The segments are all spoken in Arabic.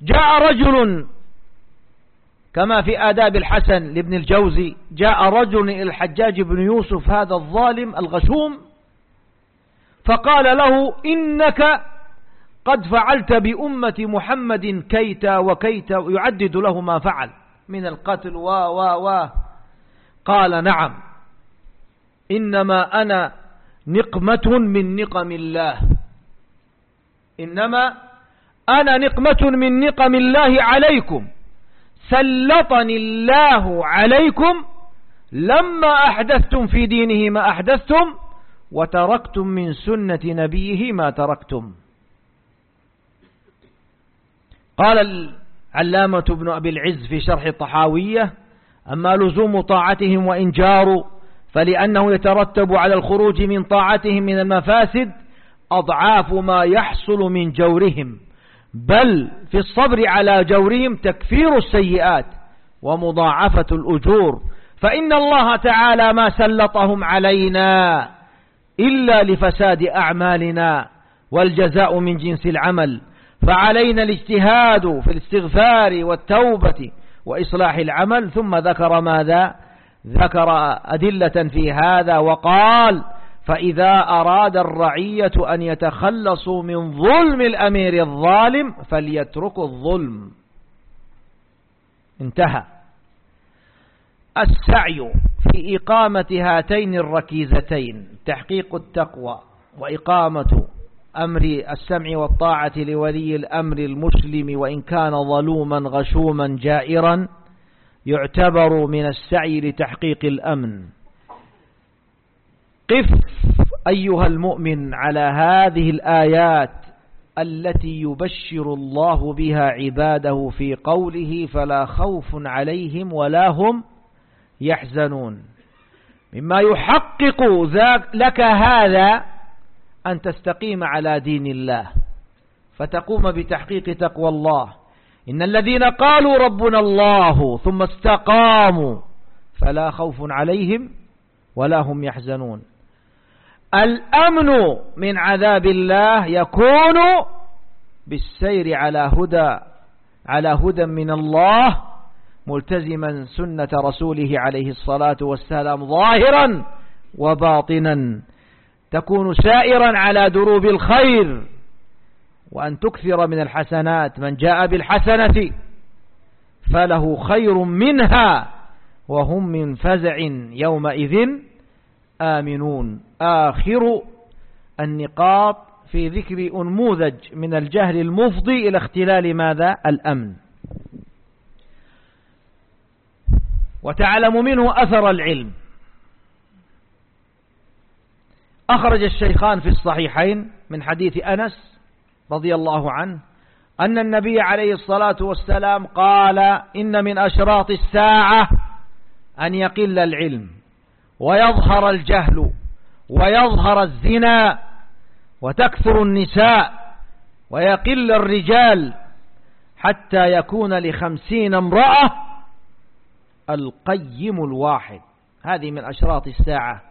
جاء رجل كما في آداب الحسن لابن الجوزي، جاء رجل إلى الحجاج بن يوسف هذا الظالم الغشوم فقال له: إنك قد فعلت بأمة محمد كيتا وكيتا، يعدد له ما فعل من القتل قال: نعم، إنما أنا نقمة من نقم الله، إنما أنا نقمة من نقم الله عليكم، سلطني الله عليكم لما أحدثتم في دينه ما أحدثتم وتركتم من سنة نبيه ما تركتم. قال العلامة ابن أبي العز في شرح الطحاوية: أما لزوم طاعتهم وإن جاروا فلأنه يترتب على الخروج من طاعتهم من المفاسد أضعاف ما يحصل من جورهم، بل في الصبر على جورهم تكفير السيئات ومضاعفة الأجور، فإن الله تعالى ما سلطهم علينا إلا لفساد أعمالنا، والجزاء من جنس العمل، فعلينا الاجتهاد في الاستغفار والتوبة وإصلاح العمل. ثم ذكر ماذا؟ ذكر أدلة في هذا وقال: فإذا أراد الرعية أن يتخلصوا من ظلم الأمير الظالم فليتركوا الظلم. انتهى. السعي في إقامة هاتين الركيزتين، تحقيق التقوى وإقامة أمر السمع والطاعة لولي الأمر المسلم وإن كان ظلوما غشوما جائرا، يعتبر من السعي لتحقيق الأمن. قف أيها المؤمن على هذه الآيات التي يبشر الله بها عباده في قوله: فلا خوف عليهم ولا هم يحزنون. مما يحقق لك هذا أن تستقيم على دين الله فتقوم بتحقيق تقوى الله. إن الذين قالوا ربنا الله ثم استقاموا فلا خوف عليهم ولا هم يحزنون. الأمن من عذاب الله يكون بالسير على هدى من الله، ملتزما سنة رسوله عليه الصلاة والسلام ظاهرا وباطنا، تكون سائرا على دروب الخير، وأن تكثر من الحسنات. من جاء بالحسنة فله خير منها وهم من فزع يومئذ آمنون. آخر النقاط في ذكر أنموذج من الجهل المفضي إلى اختلال ماذا؟ الأمن. وتعلم منه أثر العلم. أخرج الشيخان في الصحيحين من حديث أنس رضي الله عنه أن النبي عليه الصلاة والسلام قال: إن من أشراط الساعة أن يقل العلم ويظهر الجهل ويظهر الزنا وتكثر النساء ويقل الرجال حتى يكون ل50 امرأة القيم الواحد. هذه من أشراط الساعة.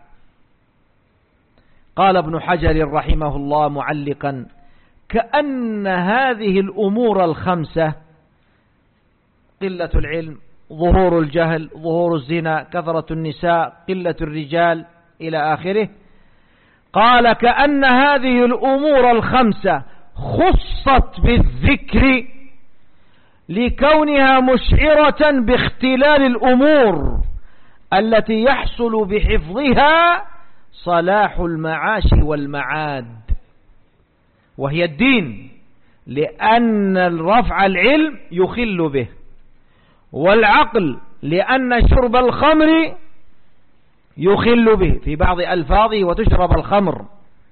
قال ابن حجر رحمه الله معلقا: كأن هذه الأمور الخمسة، قلة العلم، ظهور الجهل، ظهور الزنا، كثرة النساء، قلة الرجال إلى آخره، قال كأن هذه الأمور الخمسة خصت بالذكر لكونها مشعرة باختلال الأمور التي يحصل بحفظها صلاح المعاش والمعاد، وهي الدين، لأن رفع العلم يخل به، والعقل لأن شرب الخمر يخل به في بعض ألفاظه وتشرب الخمر،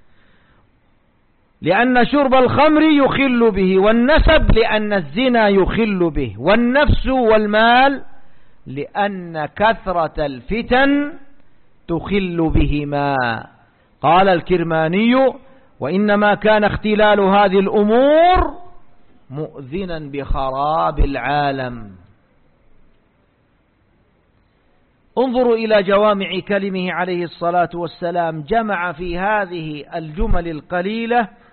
لأن شرب الخمر يخل به، والنسب لأن الزنا يخل به، والنفس والمال لأن كثرة الفتن تخل بهما. قال الكرماني: وإنما كان اختلال هذه الأمور مؤذنا بخراب العالم. انظروا إلى جوامع كلمه عليه الصلاة والسلام، جمع في هذه الجمل القليلة